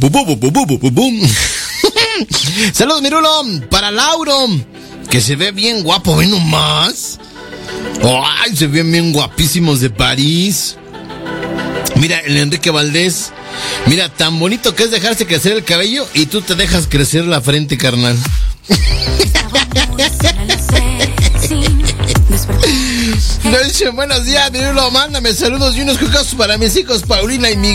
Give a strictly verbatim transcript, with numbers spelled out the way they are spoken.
Bum, bum, bum, bum, bum, bum. Saludos, mi Rulo, para Lauro, que se ve bien guapo, ¿ven nomás? Oh, ay, se ven bien guapísimos de París. Mira, el Enrique Valdés. Mira, tan bonito que es dejarse crecer el cabello y tú te dejas crecer la frente, carnal. No dice, buenos días, mi Rulo, mándame saludos y unos cucos para mis hijos, Paulina y Miguel.